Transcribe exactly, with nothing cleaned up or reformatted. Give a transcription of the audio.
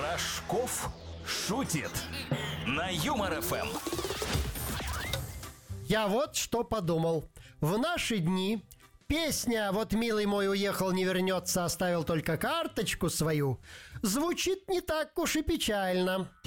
Рожков шутит на Юмор ФМ. Я вот что подумал. В наши дни песня «Вот милый мой уехал, не вернется, оставил только карточку свою» звучит не так уж и печально.